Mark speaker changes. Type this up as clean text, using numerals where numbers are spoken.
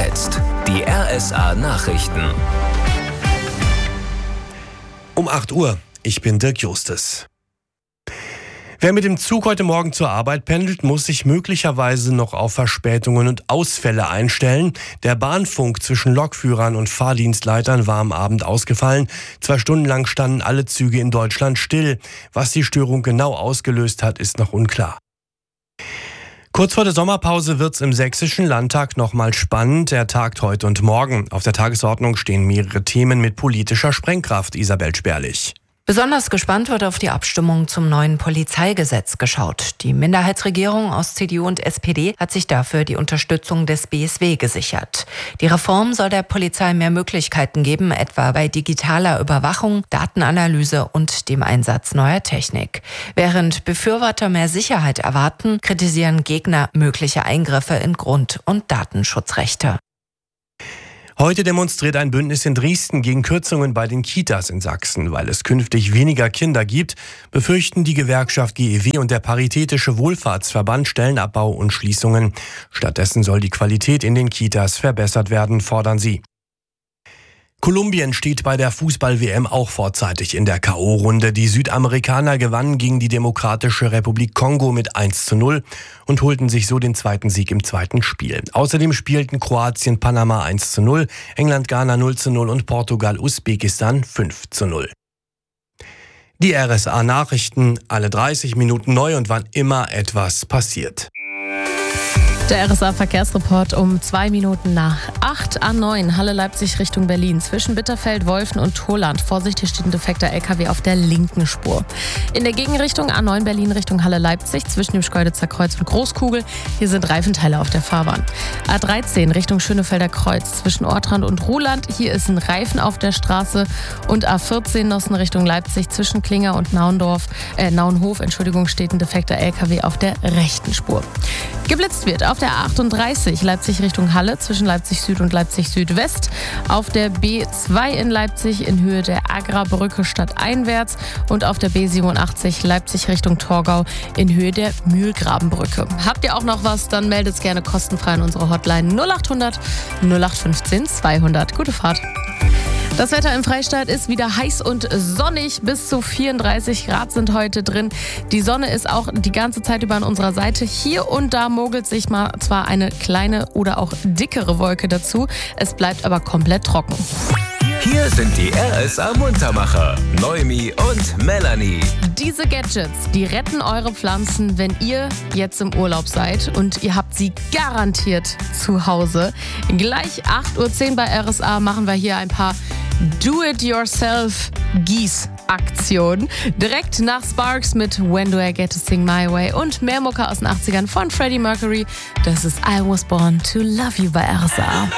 Speaker 1: jetzt die RSA Nachrichten.
Speaker 2: Um 8 Uhr, ich bin Dirk Justus. Wer mit dem Zug heute Morgen zur Arbeit pendelt, muss sich möglicherweise noch auf Verspätungen und Ausfälle einstellen. Der Bahnfunk zwischen Lokführern und Fahrdienstleitern war am Abend ausgefallen. 2 Stunden lang standen alle Züge in Deutschland still. Was die Störung genau ausgelöst hat, ist noch unklar. Kurz vor der Sommerpause wird's im Sächsischen Landtag nochmal spannend. Er tagt heute und morgen. Auf der Tagesordnung stehen mehrere Themen mit politischer Sprengkraft. Isabel Sperlich.
Speaker 3: Besonders gespannt wird auf die Abstimmung zum neuen Polizeigesetz geschaut. Die Minderheitsregierung aus CDU und SPD hat sich dafür die Unterstützung des BSW gesichert. Die Reform soll der Polizei mehr Möglichkeiten geben, etwa bei digitaler Überwachung, Datenanalyse und dem Einsatz neuer Technik. Während Befürworter mehr Sicherheit erwarten, kritisieren Gegner mögliche Eingriffe in Grund- und Datenschutzrechte.
Speaker 2: Heute demonstriert ein Bündnis in Dresden gegen Kürzungen bei den Kitas in Sachsen. Weil es künftig weniger Kinder gibt, befürchten die Gewerkschaft GEW und der Paritätische Wohlfahrtsverband Stellenabbau und Schließungen. Stattdessen soll die Qualität in den Kitas verbessert werden, fordern sie. Kolumbien steht bei der Fußball-WM auch vorzeitig in der K.O.-Runde. Die Südamerikaner gewannen gegen die Demokratische Republik Kongo mit 1:0 und holten sich so den zweiten Sieg im zweiten Spiel. Außerdem spielten Kroatien Panama 1:0, England Ghana 0:0 und Portugal Usbekistan 5:0. Die RSA Nachrichten, alle 30 Minuten neu und wann immer etwas passiert.
Speaker 4: Der RSA-Verkehrsreport um 2 Minuten nach 8 A9 Halle-Leipzig Richtung Berlin. Zwischen Bitterfeld, Wolfen und Tolland. Vorsicht, hier steht ein defekter LKW auf der linken Spur. In der Gegenrichtung A9 Berlin Richtung Halle-Leipzig zwischen dem Schkeuditzer Kreuz und Großkugel. Hier sind Reifenteile auf der Fahrbahn. A13 Richtung Schönefelder Kreuz zwischen Ortrand und Ruhland. Hier ist ein Reifen auf der Straße. Und A14 Nossen Richtung Leipzig zwischen Klinger und Nauenhof steht ein defekter LKW auf der rechten Spur. Geblitzt wird auf der A38 Leipzig Richtung Halle zwischen Leipzig Süd und Leipzig Südwest, auf der B2 in Leipzig in Höhe der Agra-Brücke stadteinwärts und auf der B87 Leipzig Richtung Torgau in Höhe der Mühlgrabenbrücke. Habt ihr auch noch was, dann meldet es gerne kostenfrei an unsere Hotline 0800 0815 200. Gute Fahrt. Das Wetter im Freistaat ist wieder heiß und sonnig. Bis zu 34 Grad sind heute drin. Die Sonne ist auch die ganze Zeit über an unserer Seite. Hier und da mogelt sich mal zwar eine kleine oder auch dickere Wolke dazu. Es bleibt aber komplett trocken.
Speaker 1: Hier sind die RSA Muntermacher, Noemi und Melanie.
Speaker 4: Diese Gadgets, die retten eure Pflanzen, wenn ihr jetzt im Urlaub seid und ihr habt sie garantiert zu Hause. Gleich 8:10 Uhr bei RSA machen wir hier ein paar Do-it-yourself-Gieß-Aktionen. Direkt nach Sparks mit When Do I Get to Sing My Way und mehr Mucke aus den 80ern von Freddie Mercury. Das ist I Was Born to Love You bei RSA.